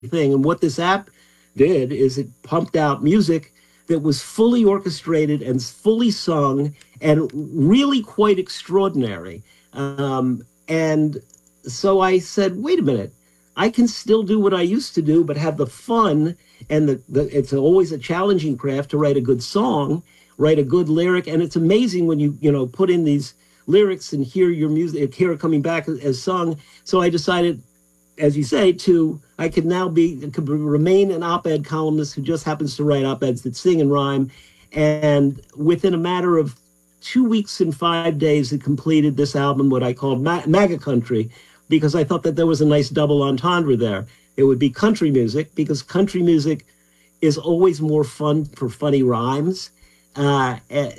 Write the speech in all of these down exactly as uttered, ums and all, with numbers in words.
thing. And what this app did is it pumped out music that was fully orchestrated and fully sung and really quite extraordinary. Um, and so I said, wait a minute, I can still do what I used to do, but have the fun. And the, the it's always a challenging craft to write a good song, write a good lyric. And it's amazing when you, you know, put in these lyrics and hear your music, hear it coming back as sung. So I decided, as you say, to I could now be could remain an op-ed columnist who just happens to write op-eds that sing and rhyme. And within a matter of two weeks and five days, it completed this album, what I called Ma- MAGA Country, because I thought that there was a nice double entendre there. It would be country music, because country music is always more fun for funny rhymes, uh,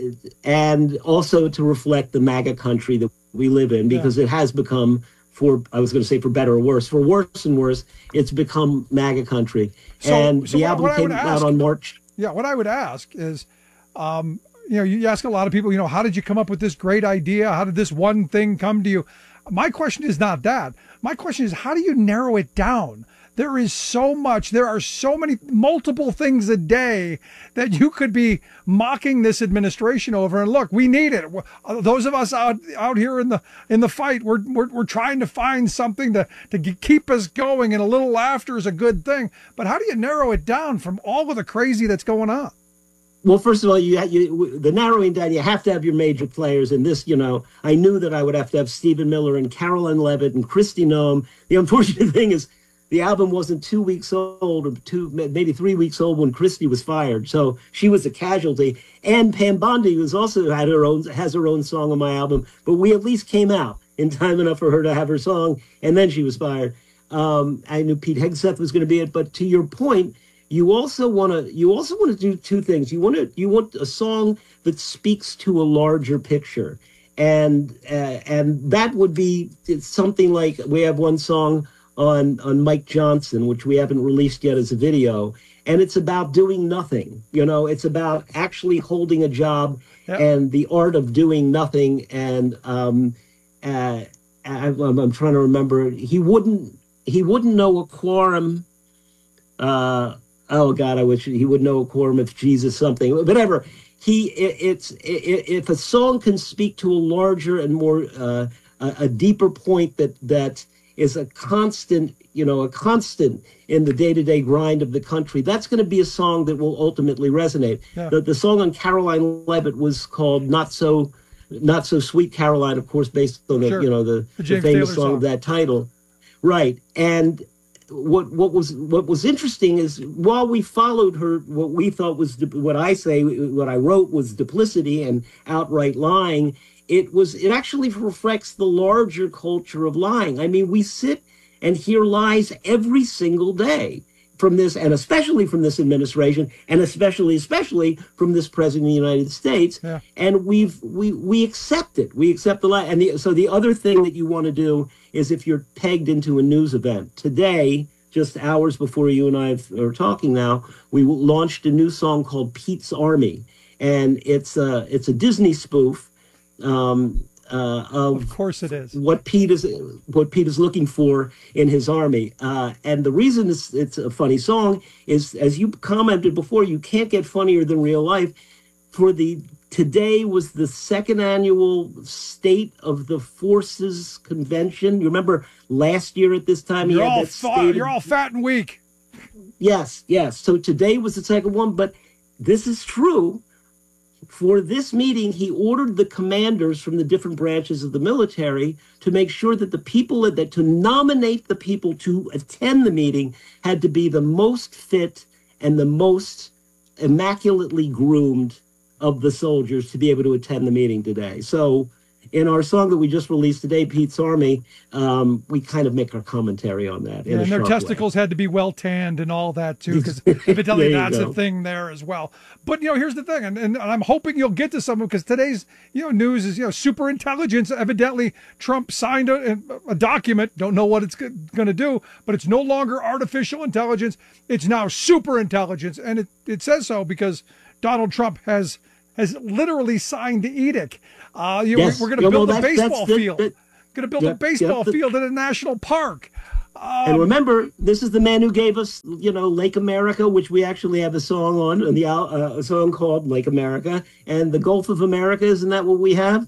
and also to reflect the MAGA country that we live in, because yeah. it has become, for I was going to say for better or worse, for worse and worse, it's become MAGA country. So, and so the what, album what came ask, out on March. Yeah, what I would ask is, um, you know, you ask a lot of people, you know, how did you come up with this great idea? How did this one thing come to you? My question is not that. My question is, how do you narrow it down? There is so much. There are so many, multiple things a day that you could be mocking this administration over. And look, we need it. Those of us out out here in the in the fight, we're we're, we're trying to find something to to keep us going. And a little laughter is a good thing. But how do you narrow it down from all of the crazy that's going on? Well, first of all, you, you the narrowing down, you have to have your major players. And this, you know, I knew that I would have to have Stephen Miller and Caroline Levitt and Kristi Noem. The unfortunate thing is, the album wasn't two weeks old, or two, maybe three weeks old when Kristi was fired. So she was a casualty. And Pam Bondi, who's also had her own, has her own song on my album. But we at least came out in time enough for her to have her song, and then she was fired. Um, I knew Pete Hegseth was going to be it. But to your point, you also want to you also want to do two things. You want to you want a song that speaks to a larger picture, and uh, and that would be something like, we have one song on on Mike Johnson, which we haven't released yet as a video, and it's about doing nothing. You know, it's about actually holding a job yep. and the art of doing nothing. And um, uh, I, I'm, I'm trying to remember. He wouldn't he wouldn't know a quorum. Uh, oh God, I wish he would know a quorum if Jesus something, whatever. He it, it's it, if a song can speak to a larger and more uh, a, a deeper point that that. is a constant, you know, a constant in the day-to-day grind of the country, that's going to be a song that will ultimately resonate. Yeah. The, the song on Caroline Levitt was called Not So Not So Sweet Caroline, of course, based on the, sure. you know, the, the, the famous song, song of that title. Right. And what what was what was interesting is, while we followed her, what we thought was, what I say, what I wrote was duplicity and outright lying, It was. It actually reflects the larger culture of lying. I mean, we sit and hear lies every single day from this, and especially from this administration, and especially, especially from this president of the United States. Yeah. And we've we we accept it. We accept the lie. And the, so the other thing that you want to do is, if you're pegged into a news event today, just hours before you and I are talking now, we launched a new song called Pete's Army, and it's a it's a Disney spoof. Um, uh, of, of course it is. What Pete is what Pete is looking for in his army. Uh, and the reason it's, it's a funny song is, as you commented before, you can't get funnier than real life. For the today was the second annual State of the Forces Convention. You remember last year at this time? You're, he had all, that fa- you're all fat and weak. Yes, yes. So today was the second one, but this is true. For this meeting, he ordered the commanders from the different branches of the military to make sure that the people that, that to nominate the people to attend the meeting had to be the most fit and the most immaculately groomed of the soldiers to be able to attend the meeting today. So in our song that we just released today, Pete's Army, um, we kind of make our commentary on that. Yeah, and their testicles way. had to be well tanned and all that too, because evidently that's go. a thing there as well. But you know, here's the thing, and, and I'm hoping you'll get to something, because today's you know news is you know super intelligence. Evidently, Trump signed a, a document. Don't know what it's going to do, but it's no longer artificial intelligence. It's now super intelligence, and it, it says so because Donald Trump has has literally signed the edict. Uh, you, yes. We're going to build no, a baseball that, field. Going to build yeah, a baseball yeah, field in a national park. And remember, this is the man who gave us, you know, Lake America, which we actually have a song on, and the uh, a song called Lake America, and the Gulf of America. Isn't that what we have?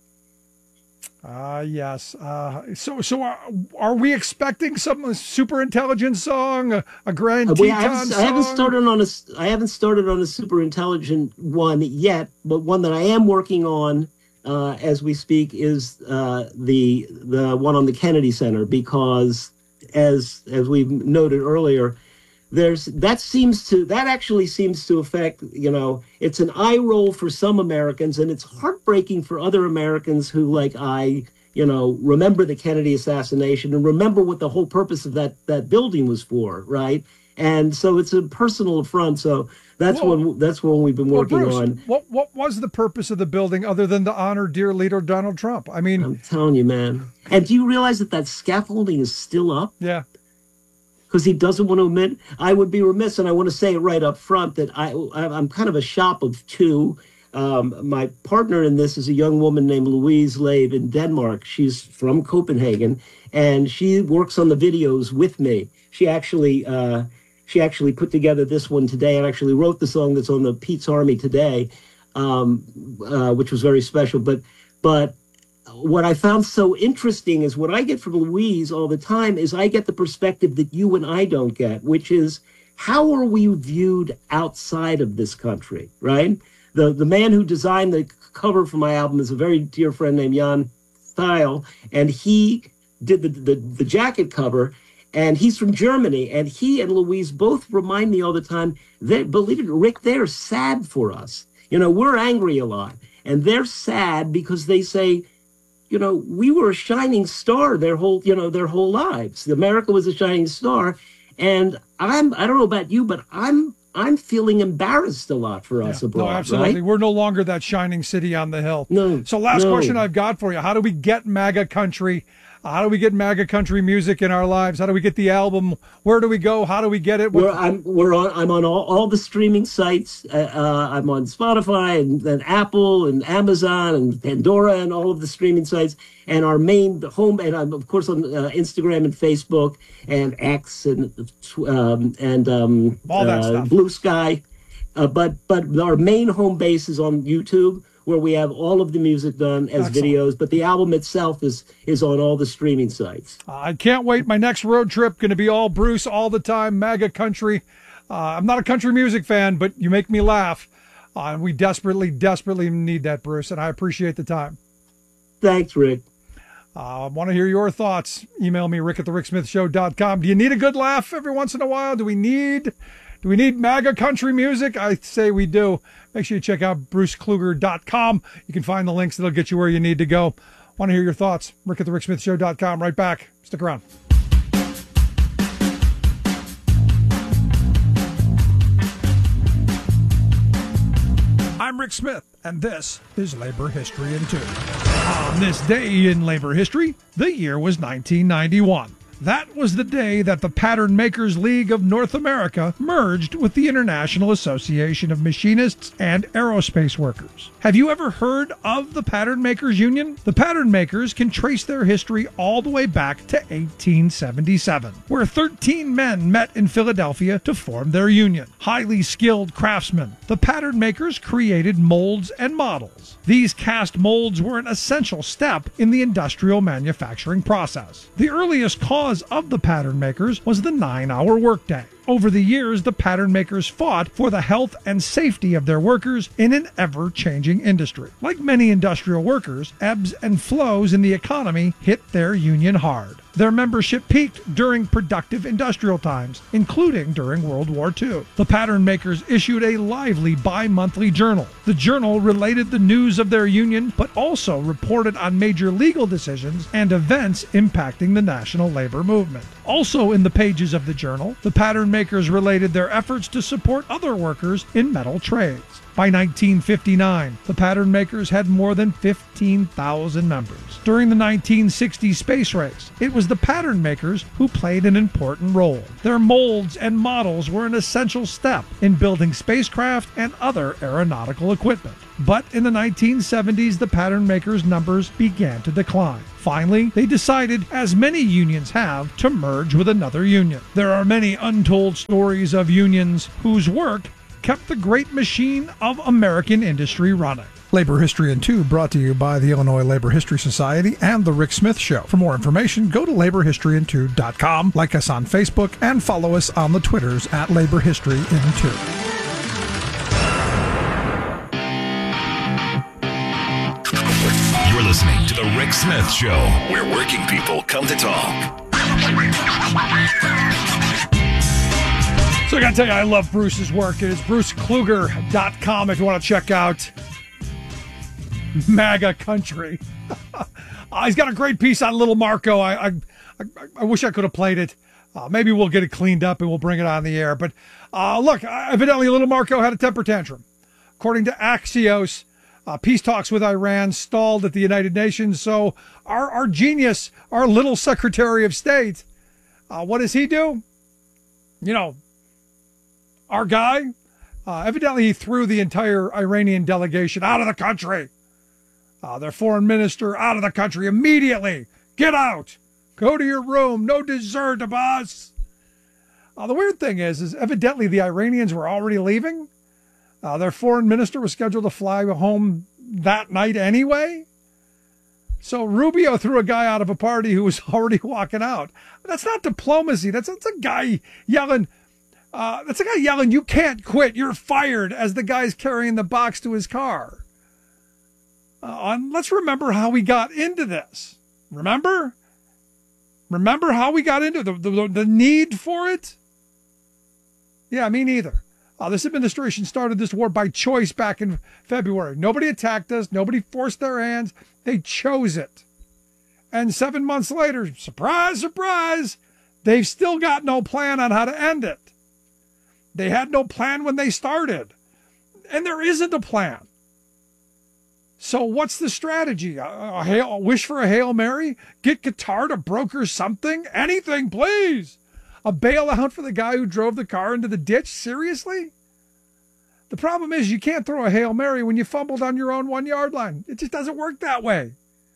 Uh, yes. Uh, so, so are, are we expecting some super intelligent song, a, a Grand Uh, we- Teton I, haven't, song? I haven't started on a s- I haven't started on a super intelligent one yet, but one that I am working on uh, as we speak is uh, the the one on the Kennedy Center, because as as we've noted earlier, there's that seems to that actually seems to affect, you know, it's an eye roll for some Americans, and it's heartbreaking for other Americans who, like I, you know, remember the Kennedy assassination and remember what the whole purpose of that that building was for, right? And so it's a personal affront. So that's Well- one that's one we've been Well, working Bruce, on. what what was the purpose of the building other than to honor dear leader Donald Trump? I mean, I'm telling you, man. And do you realize that that scaffolding is still up? yeah. Because he doesn't want to admit. I would be remiss, and I want to say it right up front, that I, I'm kind of a shop of two. Um, my partner in this is a young woman named Louise Lave in Denmark. She's from Copenhagen, and she works on the videos with me. She actually uh, she actually put together this one today, and actually wrote the song that's on the Pete's Army today, um, uh, which was very special. But but. What I found so interesting is what I get from Louise all the time is I get the perspective that you and I don't get, which is how are we viewed outside of this country, right? The the man who designed the cover for my album is a very dear friend named Jan Style, and he did the, the, the jacket cover, and he's from Germany, and he and Louise both remind me all the time that, believe it, Rick, they're sad for us. You know, we're angry a lot, and they're sad because they say, you know, we were a shining star their whole, you know, their whole lives. America was a shining star. And I'm, I don't know about you, but I'm, I'm feeling embarrassed a lot for us Yeah. abroad. No, absolutely. Right? We're no longer that shining city on the hill. No. So last no. question I've got for you. How do we get MAGA country? How do we get MAGA country music in our lives? How do we get the album? Where do we go? How do we get it? What- We're, I'm, we're on, I'm on all, all the streaming sites. Uh, uh, I'm on Spotify and, and Apple and Amazon and Pandora and all of the streaming sites. And our main home, and I'm of course on uh, Instagram and Facebook and X and um, and um, All that uh, stuff. Blue Sky. Uh, but but our main home base is on YouTube, where we have all of the music done as Excellent. videos. But the album itself is is on all the streaming sites. I can't wait. My next road trip going to be all Bruce all the time, MAGA country. Uh, I'm not a country music fan, but you make me laugh. Uh, and we desperately, desperately need that, Bruce, and I appreciate the time. Thanks, Rick. I uh, want to hear your thoughts. Email me, rick at the rick smith show dot com. Do you need a good laugh every once in a while? Do we need do we need MAGA country music? I say we do. Make sure you check out bruce kluger dot com. You can find the links that'll get you where you need to go. Want to hear your thoughts? rick at the rick smith show dot com. Right back. Stick around. I'm Rick Smith, and this is Labor History in Two. On this day in labor history, the year was nineteen ninety-one. That was the day that the Pattern Makers League of North America merged with the International Association of Machinists and Aerospace Workers. Have you ever heard of the Pattern Makers Union? The Pattern Makers can trace their history all the way back to eighteen seventy-seven, where thirteen men met in Philadelphia to form their union. Highly skilled craftsmen, the Pattern Makers created molds and models. These cast molds were an essential step in the industrial manufacturing process. The earliest cause of the Pattern Makers was the nine-hour workday. Over the years, the Pattern Makers fought for the health and safety of their workers in an ever-changing industry. Like many industrial workers, ebbs and flows in the economy hit their union hard. Their membership peaked during productive industrial times, including during World War Two. The Pattern Makers issued a lively bi-monthly journal. The journal related the news of their union, but also reported on major legal decisions and events impacting the national labor movement. Also in the pages of the journal, the Pattern Makers related their efforts to support other workers in metal trades. By nineteen fifty-nine, the Pattern Makers had more than fifteen thousand members. During the nineteen sixty space race, it was the Pattern Makers who played an important role. Their molds and models were an essential step in building spacecraft and other aeronautical equipment. But in the nineteen seventies, the Pattern Makers' numbers began to decline. finally, they decided, as many unions have, to merge with another union. There are many untold stories of unions whose work kept the great machine of American industry running. Labor History in Two, brought to you by the Illinois Labor History Society and The Rick Smith Show. For more information, go to labor history in two dot com, like us on Facebook, and follow us on the Twitters at Labor History in Two. You're listening to The Rick Smith Show, where working people come to talk. So I got to tell you, I love Bruce's work. It is bruce kluger dot com if you want to check out MAGA country. uh, he's got a great piece on Little Marco. I I, I, I wish I could have played it. Uh, maybe we'll get it cleaned up and we'll bring it on the air. But uh, look, evidently Little Marco had a temper tantrum. According to Axios, uh, peace talks with Iran stalled at the United Nations. So our, our genius, our little Secretary of State, uh, what does he do? You know, our guy, uh, evidently he threw the entire Iranian delegation out of the country. Uh, their foreign minister out of the country immediately. Get out. Go to your room. No dessert, Abbas. Uh, the weird thing is, is evidently the Iranians were already leaving. Uh, their foreign minister was scheduled to fly home that night anyway. So Rubio threw a guy out of a party who was already walking out. That's not diplomacy. That's, that's a guy yelling. Uh, that's a guy yelling, "You can't quit. You're fired," as the guy's carrying the box to his car. Uh, and let's remember how we got into this. Remember? Remember how we got into the, the, the need for it? Yeah, me neither. Uh, this administration started this war by choice back in February. Nobody attacked us. Nobody forced their hands. They chose it. And seven months later, surprise, surprise, they've still got no plan on how to end it. They had no plan when they started. And there isn't a plan. So what's the strategy? A, a, hail, a wish for a Hail Mary? Get Qatar to broker something? Anything, please. A bailout for the guy who drove the car into the ditch? Seriously? The problem is you can't throw a Hail Mary when you fumbled on your own one-yard line. It just doesn't work that way.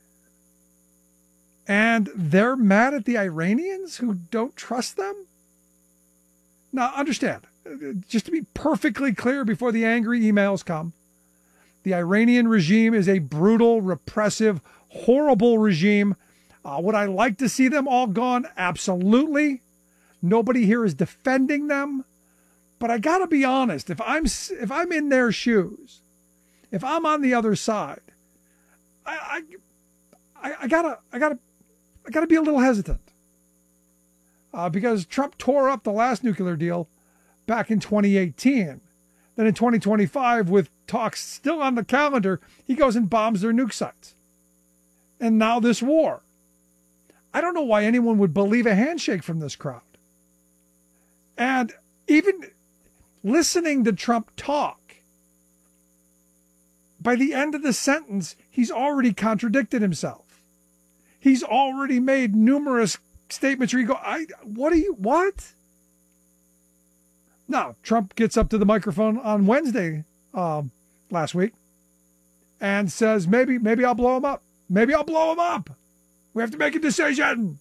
And they're mad at the Iranians who don't trust them? Now, understand, just to be perfectly clear before the angry emails come, the Iranian regime is a brutal, repressive, horrible regime. Uh, would I like to see them all gone? Absolutely. Nobody here is defending them. But I got to be honest, if I'm if I'm in their shoes, if I'm on the other side, I I, I gotta I gotta I gotta be a little hesitant. Uh, because Trump tore up the last nuclear deal back in twenty eighteen. Then in twenty twenty-five, with talks still on the calendar, he goes and bombs their nuke sites. And now this war. I don't know why anyone would believe a handshake from this crowd. And even listening to Trump talk, by the end of the sentence, he's already contradicted himself. He's already made numerous statements where you go, I, what are you, what? Now, Trump gets up to the microphone on Wednesday um, last week and says, maybe, maybe I'll blow him up. Maybe I'll blow him up. We have to make a decision.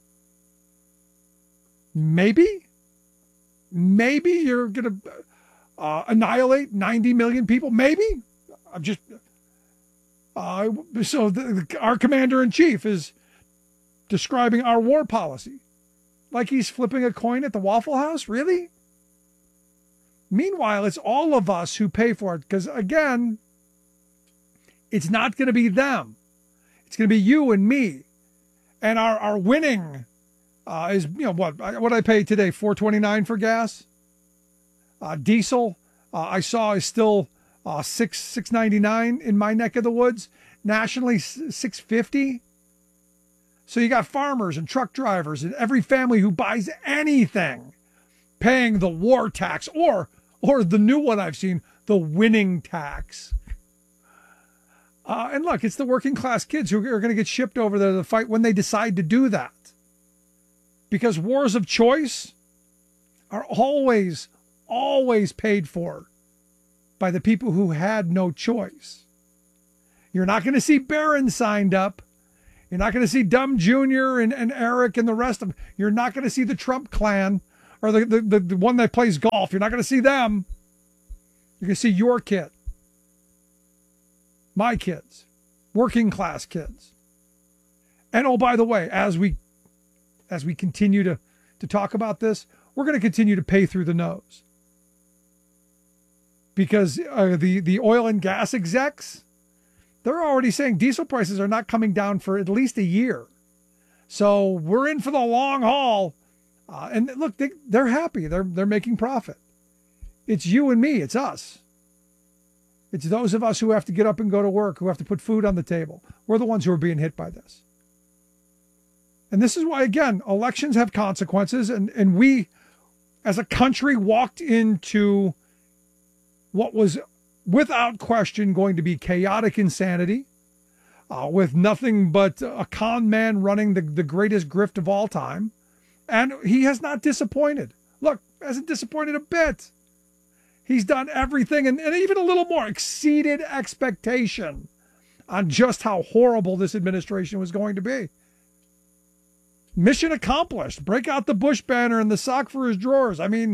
Maybe, maybe you're going to uh, annihilate ninety million people. Maybe. I'm just, uh, so the, our commander in chief is describing our war policy like he's flipping a coin at the Waffle House. Really? Meanwhile, it's all of us who pay for it because, again, it's not going to be them. It's going to be you and me. And our, our winning uh, is, you know, what what I pay today, four twenty-nine for gas. Uh, diesel, uh, I saw is still uh, six six ninety-nine in my neck of the woods. Nationally, six fifty. So you got farmers and truck drivers and every family who buys anything paying the war tax or or the new one I've seen, the winning tax. Uh, and look, it's the working class kids who are going to get shipped over there to fight when they decide to do that. Because wars of choice are always, always paid for by the people who had no choice. You're not going to see Barron signed up. You're not going to see Dumb Junior and, and Eric and the rest of them. You're not going to see the Trump clan or the, the, the, the one that plays golf. You're not going to see them. You're going to see your kid. My kids. Working class kids. And oh, by the way, as we as we continue to, to talk about this, we're going to continue to pay through the nose. Because uh, the, the oil and gas execs, they're already saying diesel prices are not coming down for at least a year. So we're in for the long haul. Uh, and look, they, they're happy. They're, they're making profit. It's you and me. It's us. It's those of us who have to get up and go to work, who have to put food on the table. We're the ones who are being hit by this. And this is why, again, elections have consequences. And, and we, as a country, walked into what was without question going to be chaotic insanity, uh, with nothing but a con man running the, the greatest grift of all time. And he has not disappointed. Look, hasn't disappointed a bit. He's done everything and, and even a little more, exceeded expectation on just how horrible this administration was going to be. Mission accomplished. Break out the Bush banner and the sock for his drawers. I mean,